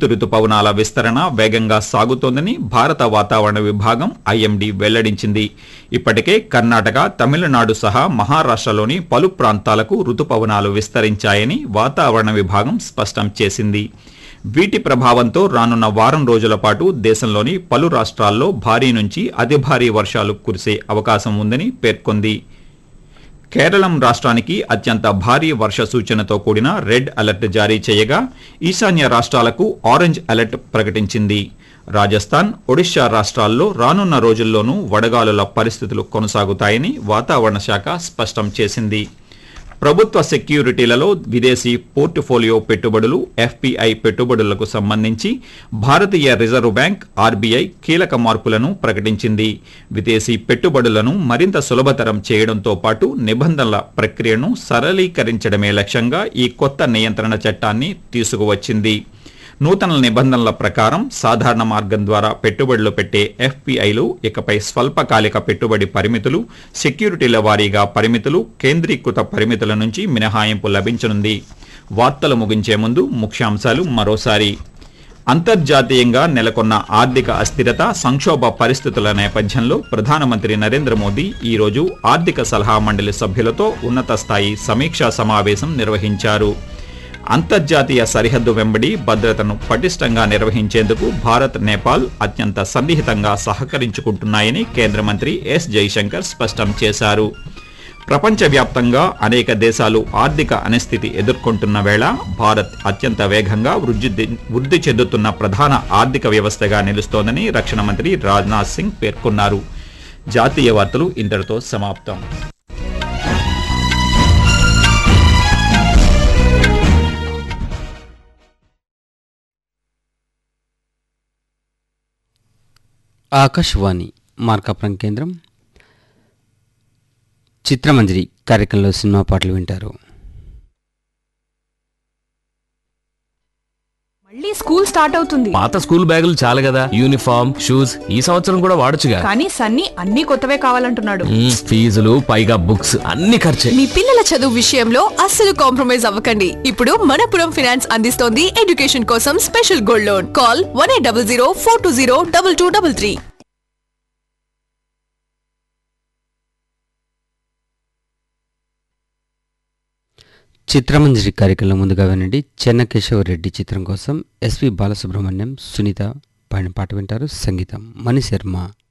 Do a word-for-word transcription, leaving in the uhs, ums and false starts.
నైరుతి రుతుపవనాల విస్తరణ వేగంగా సాగుతోందని భారత వాతావరణ విభాగం ఐఎండీ వెల్లడించింది. ఇప్పటికే కర్ణాటక, తమిళనాడు సహా మహారాష్ట్రలోని పలు ప్రాంతాలకు రుతుపవనాలు విస్తరించాయని వాతావరణ విభాగం స్పష్టం చేసింది. వీటి ప్రభావంతో రానున్న వారం రోజుల పాటు దేశంలోని పలు రాష్ట్రాల్లో భారీ నుంచి అతి భారీ వర్షాలు కురిసే అవకాశం ఉందని పేర్కొంది. కేరళం రాష్ట్రానికి అత్యంత భారీ వర్ష సూచనతో కూడిన రెడ్ అలర్ట్ జారీ చేయగా ఈశాన్య రాష్ట్రాలకు ఆరెంజ్ అలర్ట్ ప్రకటించింది. రాజస్థాన్, ఒడిశా రాష్ట్రాల్లో రానున్న రోజుల్లోనూ వడగాలుల పరిస్థితులు కొనసాగుతాయని వాతావరణ శాఖ స్పష్టం చేసింది. ప్రభుత్వ సెక్యూరిటీలలో విదేశీ పోర్టుఫోలియో పెట్టుబడులు ఎఫ్పీఐ పెట్టుబడులకు సంబంధించి భారతీయ రిజర్వ్ బ్యాంక్ ఆర్బీఐ కీలక మార్పులను ప్రకటించింది. విదేశీ పెట్టుబడులను మరింత సులభతరం చేయడంతో పాటు నిబంధనల ప్రక్రియను సరళీకరించడమే లక్ష్యంగా ఈ కొత్త నియంత్రణ చట్టాన్ని తీసుకువచ్చింది. నూతన నిబంధనల ప్రకారం సాధారణ మార్గం ద్వారా పెట్టుబడులు పెట్టే ఎఫ్పీఐలు ఇకపై స్వల్పకాలిక పెట్టుబడి పరిమితులు, సెక్యూరిటీల వారీగా పరిమితులు, కేంద్రీకృత పరిమితుల నుంచి మినహాయింపు లభించనుంది. వార్తలు ముగించే ముందు ముఖ్యాంశాలు మరోసారి. అంతర్జాతీయంగా నెలకొన్న ఆర్థిక అస్థిరత, సంక్షోభ పరిస్థితుల నేపథ్యంలో ప్రధానమంత్రి నరేంద్ర మోదీ ఈరోజు ఆర్థిక సలహా మండలి సభ్యులతో ఉన్నత స్థాయి సమీక్షా సమావేశం నిర్వహించారు. అంతర్జాతీయ సరిహద్దు వెంబడి భద్రతను పటిష్టంగా నిర్వహించేందుకు భారత్, నేపాల్ అత్యంత సన్నిహితంగా సహకరించుకుంటున్నాయని కేంద్ర మంత్రి ఎస్ జైశంకర్ స్పష్టం చేశారు. ప్రపంచవ్యాప్తంగా అనేక దేశాలు ఆర్థిక అనిస్థితి ఎదుర్కొంటున్న వేళ భారత్ అత్యంత వేగంగా వృద్ధి వృద్ధి చెందుతున్న ప్రధాన ఆర్థిక వ్యవస్థగా నిలుస్తోందని రక్షణ మంత్రి రాజ్నాథ్ సింగ్ పేర్కొన్నారు. జాతీయ వార్తలు ఇంతటితో సమాప్తం. ఆకాశవాణి మార్కాపురం కేంద్రం. చిత్రమంజరి కార్యక్రమంలో సినిమా పాటలు వింటారు. మళ్ళీ స్కూల్ స్టార్ట్ అవుతుంది. పాత స్కూల్ బ్యాగులు చాలు కదా, యూనిఫామ్, షూస్ ఈ సంవత్సరం కూడా వాడొచ్చుగా. కానీ సన్నీ అన్ని కొత్తవే కావాలంటున్నాడు. ఫీజులు పైగా బుక్స్ అన్ని ఖర్చే. మీ పిల్లల చదువు విషయంలో అస్సలు కాంప్రమైజ్ అవ్వకండి. ఇప్పుడు మనపురం ఫైనాన్స్ అందిస్తోంది ఎడ్యుకేషన్ కోసం special gold loan. Call one eight double zero four two zero double two double three. చిత్రమంజరి కార్యక్రమంలో ముందుగా వినండి. చెన్నకేశవరెడ్డి చిత్రం కోసం ఎస్వి బాలసుబ్రహ్మణ్యం, సునీత పాడిన పాట వింటారు. సంగీతం మణి శర్మ.